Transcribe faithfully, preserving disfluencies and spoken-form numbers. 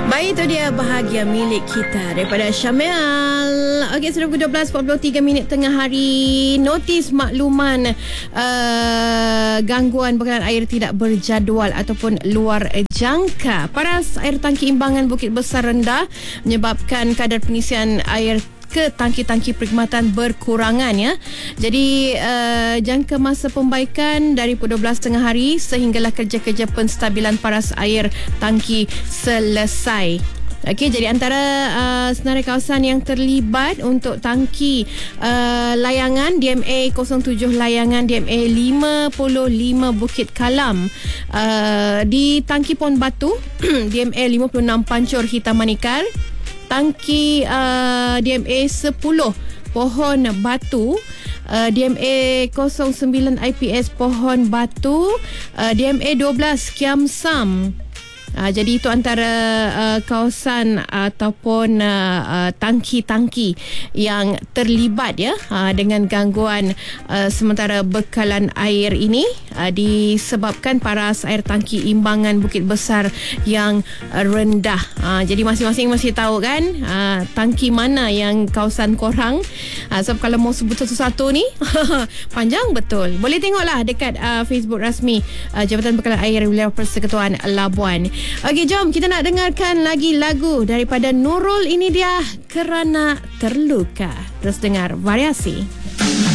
Baik, itu dia Bahagia Milik Kita daripada Syamil. Okey, sudah pukul dua belas empat puluh tiga minit tengah hari. Notis makluman uh, gangguan bekalan air tidak berjadual ataupun luar jangka. Paras air tangki imbangan Bukit Besar rendah menyebabkan kadar pengisian air ke tangki-tangki perkhidmatan berkurangan ya. Jadi uh, jangka masa pembaikan dari pukul dua belas tengah hari sehinggalah kerja-kerja penstabilan paras air tangki selesai. Okey, jadi antara uh, senarai kawasan yang terlibat untuk tangki uh, layangan D M A kosong tujuh layangan D M A lima puluh lima Bukit Kalam, uh, di tangki Pon Batu D M A lima puluh enam Pancur Hitam Manikar, tangki uh, D M A sepuluh Pohon Batu, uh, D M A kosong sembilan I P S Pohon Batu, uh, D M A dua belas Kiam Sam. Uh, jadi itu antara uh, kawasan ataupun uh, uh, tangki-tangki yang terlibat ya uh, dengan gangguan uh, sementara bekalan air ini uh, disebabkan paras air tangki imbangan Bukit Besar yang uh, rendah. Uh, jadi masing-masing mesti tahu kan uh, tangki mana yang kawasan korang. Uh, sebab kalau mau sebut satu-satu ni panjang betul. Boleh tengoklah dekat uh, Facebook rasmi uh, Jabatan Bekalan Air Wilayah Persekutuan Labuan. Okey, jom kita nak dengarkan lagi lagu daripada Nurul. Ini dia Kerana Terluka. Terus dengar Variasi.